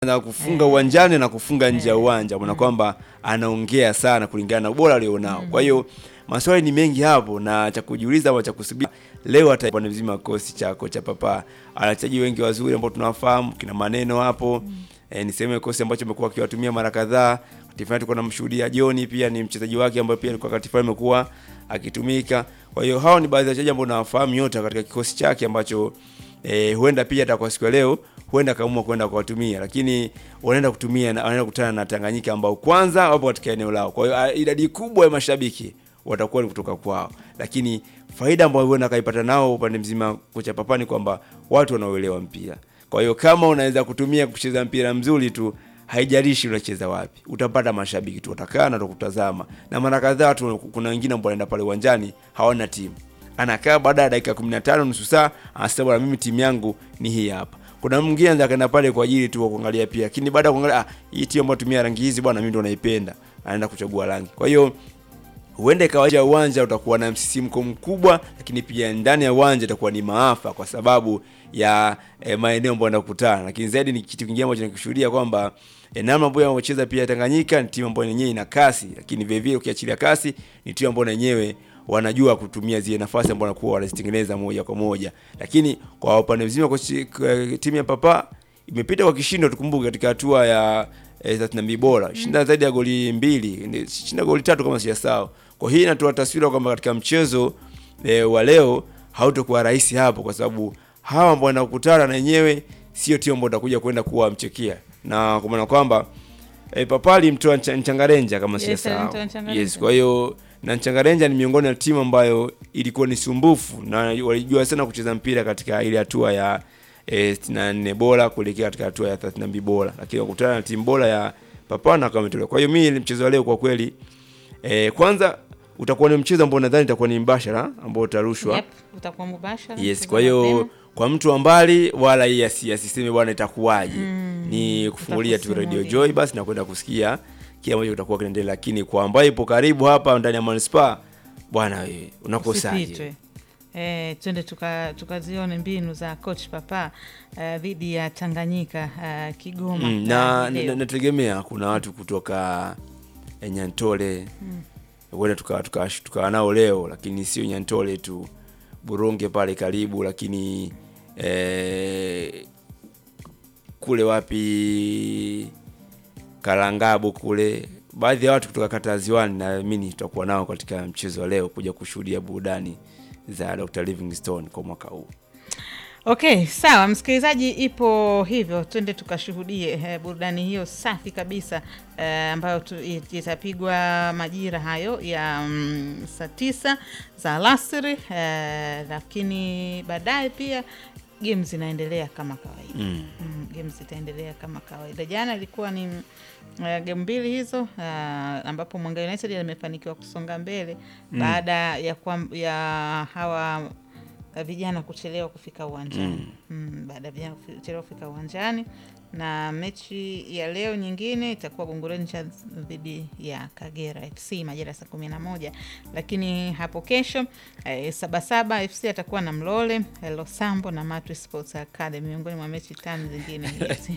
na kufunga uwanjani na kufunga nje ya uwanja, maana kwamba anaongea sana kulingana na ubora alionao. Kwa hiyo maswali ni mengi hapo, na cha kujiuliza au cha kusubiri leo atakuwa mzima kosi cha kocha Papa. Anachaji wengi wazuri ambao tunawafahamu, kina maneno hapo. Niseme kosi ambacho amekuwa akiwatumia mara kadhaa. Tifani tulikuwa tunamshuhudia John, pia ni mchezaji wake ambaye pia alikuwa katika Tifani amekuwa akitumika. Kwa hiyo hao ni baadhi ya wachezaji ambao nawafahamu yote katika kikosi chake ambacho huenda pia atakuwa siku leo huenda kaamua kwenda kuwatumia, lakini wanaenda kutumia na wanaenda kukutana na Tanganyika ambao kwanza wapo katika eneo lao. Kwa hiyo idadi kubwa ya mashabiki watakuwa ni kutoka kwao, lakini faida ambayo huenda kaipata nao upande mzima kocha Papa ni kwamba watu wanaoelewa mpira. Kwa hiyo kama unaweza kutumia kucheza mpira mzuri tu, haijalishi unacheza wapi, utapata mashabiki tu watakaa na kutazama. Na mara kadhaa tu kuna wengine ambao wanaenda pale uwanjani hawana timu, anakaa baada ya dakika 15 nusu saa anasema mimi timu yangu ni hii hapa. Kuna mwingine anaweza kaenda pale kwa ajili tu kuangalia pia, lakini baada ya kuangalia hii timu ambayo tumia rangi hizi bwana, mimi ndo naipenda, anaenda kuchagua rangi. Kwa hiyo huenda kawaida uwanja utakuwa na msisimko mkubwa, lakini pia ndani ya uwanja itakuwa ni maafa kwa sababu ya maeneo ambayo wanakutana. Lakini zaidi ni kitu kingine ambacho nakishuhudia kwamba namna ambayo wanacheza pia Tanganyika ni timu ambayo yenyewe ina kasi, lakini vile vile ukiachilia kasi ni timu ambayo yenyewe wanajua kutumia zile nafasi ambazo wanakuwa wanazitengeneza moja kwa moja. Lakini kwa upande mzima kwa timu ya Papa imepita kwa kishindo, tukumbuke katika hatua ya 32 bora. Shinda zaidi ya goli 2, shinda goli 3 kama sijasahau. Kwa hii inatoa taswira kwamba katika mchezo wa leo hautakuwa rahisi hapo, kwa sababu hawa ambao wanakutana na wenyewe sio timu ambayo utakuja kwenda kuwa mchekia. Na kwa maana kwamba Papa alimtoa Nchangarenja kama sijasahau. Yes, kwa hiyo na Nchangarenja ni miongoni mwa timu ambayo ilikuwa ni sumbufu na walijua sana kucheza mpira katika ile hatua ya 64 bora kuelekea katika hatua ya 32 bora, lakini wakutana na timu bora ya Papa na kama imetolewa. Kwa hiyo mimi mchezo leo kwa kweli kwanza utakuwa ni mchezo ambao nadhani itakuwa ni mbashara ambao utarushwa. Yep, utakuwa mbashara. Yes, kwa hiyo kwa mtu wa mbali wala hii asiseme bwana itakuwaje. Ni kufungulia tu Radio Joy basi na kwenda kusikia kile ambacho kitakuwa kinaendelea, lakini kwa ambaye ipo karibu hapa ndani ya Manispaa bwana wewe unakosaje? Twende tukazione mbinu za coach Papa dhidi ya Tanganyika Kigoma. Na nategemea kuna watu kutoka Nyantole wale tuka nao leo, lakini sio Nyantole tu, Buronge pale karibu, lakini kule wapi Kalangabo kule, baadhi ya watu kutoka kata Ziwani na mimi tutakuwa nao katika mchezo wa leo kuja kushuhudia burudani za Dr. Livingstone kwa mwaka huu. Okay, sawa msikilizaji, ipo hivyo twende tukashuhudie burudani hiyo safi kabisa ambayo itapigwa majira hayo ya saa 9 za alasiri, lakini baadaye pia games zinaendelea kama kawaida. Games zitaendelea kama kawaida. Jana ilikuwa ni game mbili hizo ambapo Mwanga United amefanikiwa kusonga mbele baada ya hawa vijana kuchelewa kufika uwanjani. Baada ya vijana kuchelewa kufika uwanjani, na mechi ya leo nyingine itakuwa Gungu Rangers dhidi ya Kagera FC majira saa 11. Lakini hapo kesho Sabasaba FC atakuwa na Mlole, Losambo na Matwi Sports Academy, miongoni mwa mechi tano zingine hizi.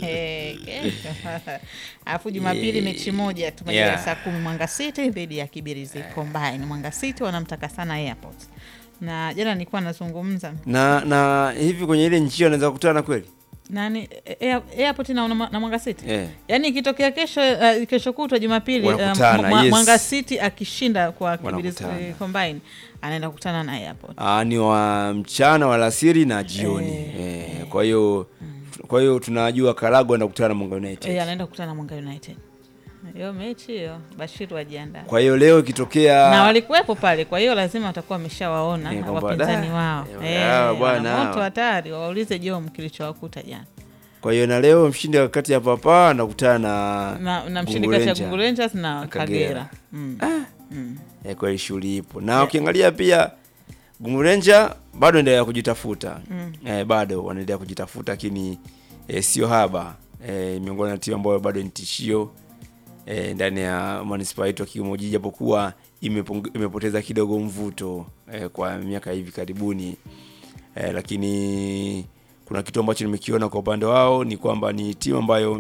Alafu Jumapili mechi moja tu majira saa 10, Mwanga City dhidi ya Kibirizi Combine. Mwanga City wanamtaka sana Airport. Na jana nilikuwa nazungumza na hivi kwenye ile njia anaweza kukutana kweli nani Airport na Mwanga City. Yaani ikitokea kesho kutwa Jumapili Mwanga City akishinda kwa Kibirizi Combine anaenda kukutana na Airport. Ni wa mchana wa alasiri na jioni. Kwa hiyo tunajua Karago anakutana na Mwanga United. Anaenda kukutana na Mwanga United. Hiyo mechi hiyo Bashiru ajiandaa. Kwa hiyo leo ikitokea na walikuwepo pale, kwa hiyo lazima watakuwa wameshawaona wapinzani wao. Bwana moto hatari, waulize Jom kilichowakuta jana. Kwa hiyo na leo mshindi kati ya Papa anakutana na mshindi kati ya Gungu Rangers na Kagera. Kwa hiyo shughuli ipo. Na ukiangalia pia Gungu Rangers bado endelea kujitafuta. Bado wanaendelea kujitafuta, lakini sio haba. Miongoni na timu ambayo bado ni tishio ndani ya Manispaa yetu Kigoma Jiji, japokuwa imepoteza kidogo mvuto kwa miaka hivi karibuni, lakini kuna kitu ambacho nimekiona kwa upande wao ni kwamba ni timu ambayo